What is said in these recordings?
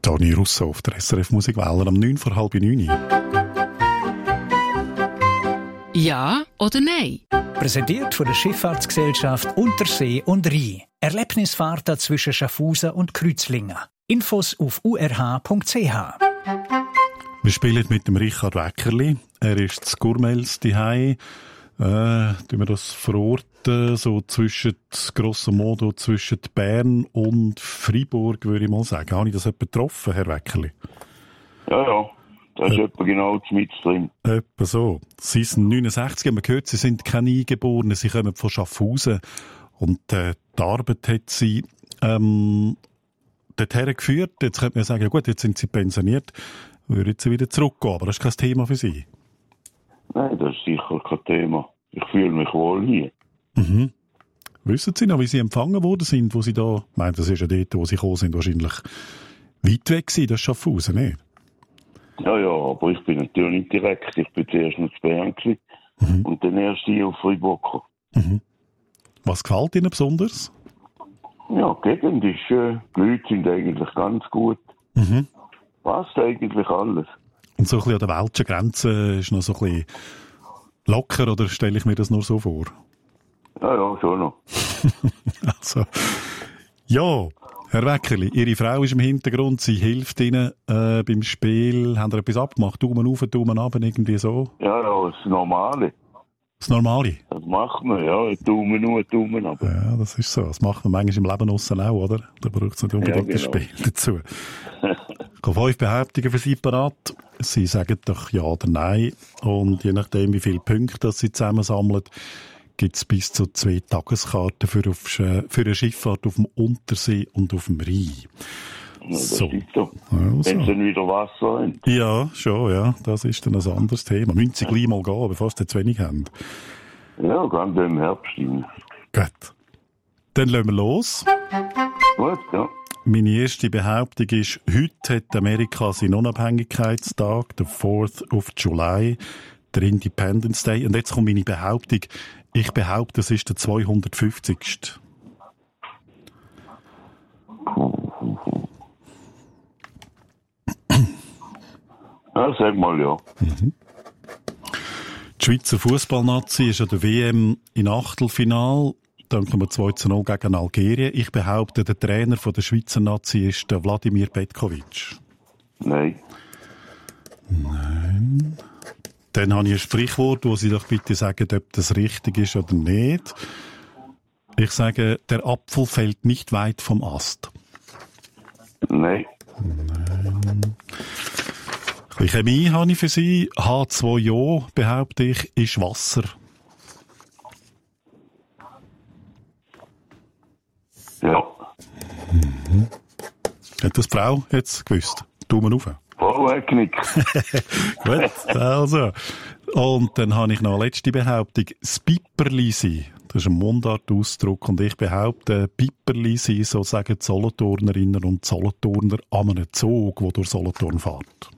Toni Russo auf der SRF Musikwelle am 9:30. Ja oder nein? Präsentiert von der Schifffahrtsgesellschaft Untersee und Rhein. Erlebnisfahrten zwischen Schaffhausen und Kreuzlingen. Infos auf urh.ch. Wir spielen mit dem Richard Weckerli. Er ist zu Gurmels daheim. Tun wir das verorten, so grosso modo zwischen Bern und Freiburg, würde ich mal sagen. Habe ich das jemand getroffen, Herr Weckerli? Ja. Da ist etwa genau mit drin. Etwa so. Sie sind 69, haben wir gehört, Sie sind keine Eingeborenen, Sie kommen von Schaffhausen. Und die Arbeit hat Sie dorthin geführt. Jetzt könnte man sagen, ja gut, jetzt sind Sie pensioniert, würden Sie wieder zurückgehen. Aber das ist kein Thema für Sie. Nein, das ist sicher kein Thema. Ich fühle mich wohl hier. Mhm. Wissen Sie noch, wie Sie empfangen worden sind, wo Sie da, ich meine, das ist ja dort, wo Sie gekommen sind, wahrscheinlich weit weg gewesen, das Schaffhausen, nicht? Ja, aber ich bin natürlich nicht direkt. Ich bin zuerst noch zu Bern gewesen und dann erst hier auf Freiburg gekommen. Mhm. Was gefällt Ihnen besonders? Ja, die Gegend ist schön. Die Leute sind eigentlich ganz gut. Mhm. Passt eigentlich alles. Und so ein bisschen an der weltlichen Grenze ist noch so ein bisschen locker, oder stelle ich mir das nur so vor? Ja, schon noch. Also, ja, Herr Weckerli, Ihre Frau ist im Hintergrund, sie hilft Ihnen beim Spiel. Haben Sie etwas abgemacht? Daumen auf, Daumen runter, irgendwie so? Ja, das Normale. Das Normale? Das macht man, ja. Daumen auf, Daumen runter. Ja, das ist so. Das macht man manchmal im Leben aussen auch, oder? Da braucht es nicht unbedingt das Spiel dazu. Ich habe 5 Behauptungen für Sie parat. Sie sagen doch ja oder nein. Und je nachdem, wie viele Punkte Sie zusammensammeln, gibt es bis zu 2 Tageskarten für eine Schifffahrt auf dem Untersee und auf dem Rhein. Ja, das so. ist so. Also. Wenn Sie dann wieder Wasser haben. Ja, schon, ja. Das ist dann ein anderes Thema. Müssen Sie gleich mal gehen, bevor Sie zu wenig haben. Ja, ganz im Herbst. Gut. Dann lassen wir los. Gut, ja. Meine erste Behauptung ist, heute hat Amerika seinen Unabhängigkeitstag, der 4th of July, der Independence Day. Und jetzt kommt meine Behauptung. Ich behaupte, es ist der 250. Ja, sag mal ja. Mhm. Die Schweizer Fußballnazi ist an der WM in Achtelfinal. Dann kommen wir 2:0 gegen Algerien. Ich behaupte, der Trainer von der Schweizer Nazi ist der Wladimir Petkovic. Nein. Nein. Dann habe ich ein Sprichwort, wo Sie doch bitte sagen, ob das richtig ist oder nicht. Ich sage, der Apfel fällt nicht weit vom Ast. Nein. Nein. Die Chemie habe ich für Sie. H2O, behaupte ich, ist Wasser. Ja. Mhm. Hat das die Frau jetzt gewusst? Daumen auf. Vorwegknick. Gut, also. Und dann habe ich noch eine letzte Behauptung. Das Piperlisi, das ist ein Mundartausdruck. Und ich behaupte, Piperlisi, so sagen die Solothurnerinnen und Solothurner an einem Zug, der durch Solothurn fährt.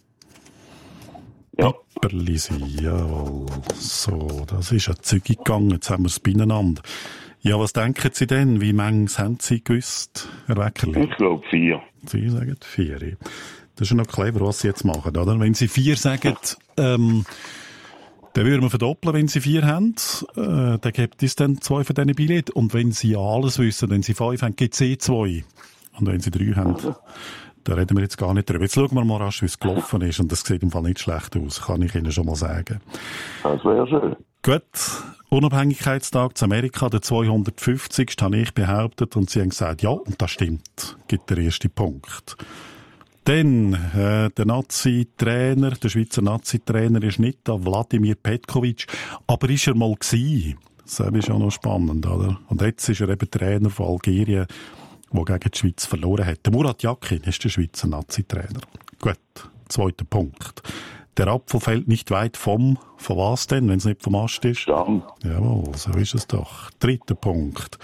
Ja. Piperlisi, jawohl. So, das ist ein zügig gegangen. Jetzt haben wir es beieinander. Ja, was denken Sie denn? Wie manches haben Sie gewusst, Herr Weckerli? Ich glaube 4. Sie sagen 4. Das ist ja noch clever, was Sie jetzt machen, oder? Wenn Sie 4 sagen, dann würden wir verdoppeln, wenn Sie 4 haben. Dann gibt es dann 2 von diesen Billetten. Und wenn Sie alles wissen, wenn Sie 5 haben, gibt es 2. Und wenn Sie 3 haben, da reden wir jetzt gar nicht drüber. Jetzt schauen wir mal rasch, wie es gelaufen ist. Und das sieht im Fall nicht schlecht aus, kann ich Ihnen schon mal sagen. Das wäre schön. Gut. Unabhängigkeitstag zu Amerika, der 250. habe ich behauptet. Und Sie haben gesagt, ja, und das stimmt. Gibt der erste Punkt. Dann, der Nazi-Trainer, der Schweizer Nazi-Trainer ist nicht der Wladimir Petkovic, aber ist er mal gewesen. Das ist auch noch spannend, oder? Und jetzt ist er eben Trainer von Algerien, der gegen die Schweiz verloren hat. Der Murat Yakin ist der Schweizer Nazi-Trainer. Gut, zweiter Punkt. Der Apfel fällt nicht weit von was denn, wenn es nicht vom Ast ist? Stamm. Jawohl, so ist es doch. Dritter Punkt.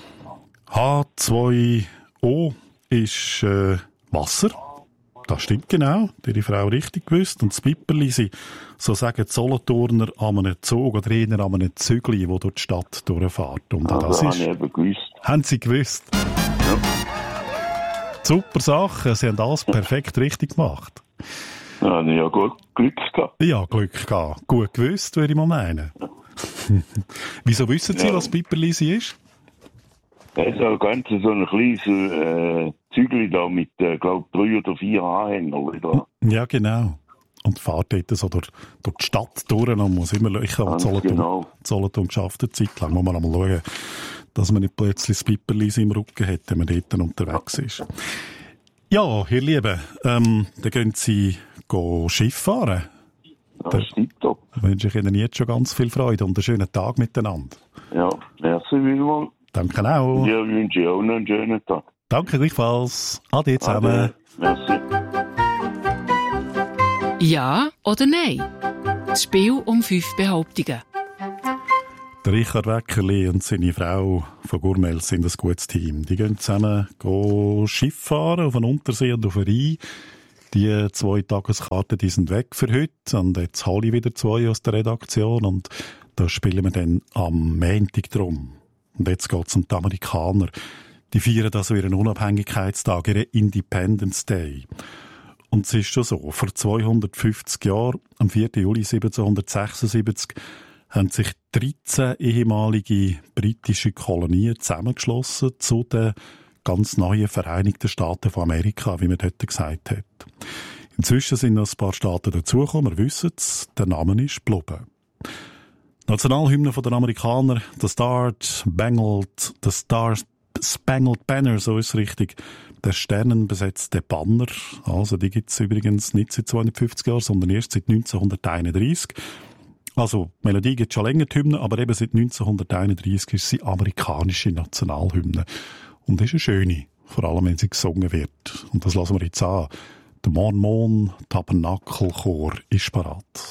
H2O ist Wasser. Das stimmt genau, die Frau richtig gewusst. Und das Piperlisi, so sagen die Solothurner an einem Zug oder eher an einem Zügli, der durch die Stadt durchfährt. Und Also das habe ist... ich eben gewusst. Haben Sie gewusst? Ja. Super Sache, Sie haben alles perfekt richtig gemacht. Ja, gut, Glück gehabt. Ja, Glück gehabt. Gut gewusst, würde ich mal meinen. Wieso wissen Sie, was Piperlisi ist? Das ist ein ganz so ein kleines Zügel da mit, glaube 3 oder 4 Anhängern. Ja, genau. Und fährt dort so durch die Stadt durch und muss immer Löcher am Solothurn geschafft, eine Zeit lang. Muss man einmal schauen, dass man nicht plötzlich das Piperlisi im Rücken hat, wenn man dort unterwegs ist. Ja, ihr Lieben, dann gehen Sie Schiff fahren. Das ist top. Da wünsche ich Ihnen jetzt schon ganz viel Freude und einen schönen Tag miteinander. Ja, merci vielmals. Danke auch. Ich wünsche auch noch einen schönen Tag. Danke gleichfalls. Ade zusammen. Merci. Ja oder nein? Das Spiel um 5 Behauptungen. Der Richard Weckerli und seine Frau von Gurmels sind ein gutes Team. Die gehen zusammen Schiff fahren auf den Untersee und auf den Rhein. Die 2 Tageskarten, die sind weg für heute. Und jetzt hole ich wieder 2 aus der Redaktion. Und da spielen wir dann am Montag drum. Und jetzt geht's um die Amerikaner. Die feiern also ihren Unabhängigkeitstag, ihren Independence Day. Und es ist schon so, vor 250 Jahren, am 4. Juli 1776, haben sich 13 ehemalige britische Kolonien zusammengeschlossen zu den ganz neuen Vereinigten Staaten von Amerika, wie man heute gesagt hat. Inzwischen sind noch ein paar Staaten dazugekommen, wir wissen es, der Name ist geblieben. Nationalhymne der Amerikaner, The Star-Spangled Banner, so ist es richtig, der sternenbesetzte Banner. Also die gibt es übrigens nicht seit 250 Jahren, sondern erst seit 1931. Also, die Melodie gibt es schon länger, die Hymne, aber eben seit 1931 ist sie amerikanische Nationalhymne. Und ist eine schöne, vor allem wenn sie gesungen wird. Und das lassen wir jetzt an. Der Mormon Tabernakelchor ist parat.